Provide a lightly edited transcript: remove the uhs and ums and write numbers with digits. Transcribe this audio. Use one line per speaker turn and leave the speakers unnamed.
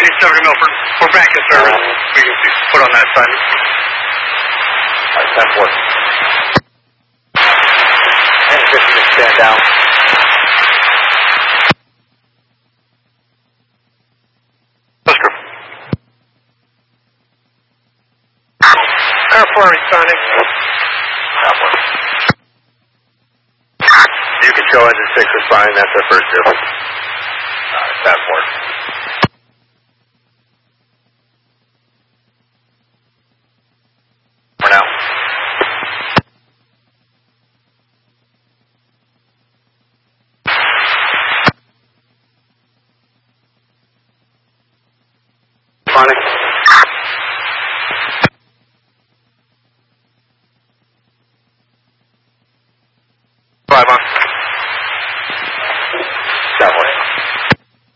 97 Milford. We're back in service. We can put on that side.
All right, 10-4. And 50 stand down.
Air 4 responding.
You can show engine 6 responding, that's our first dip. Alright, 10-4. For now. Responding.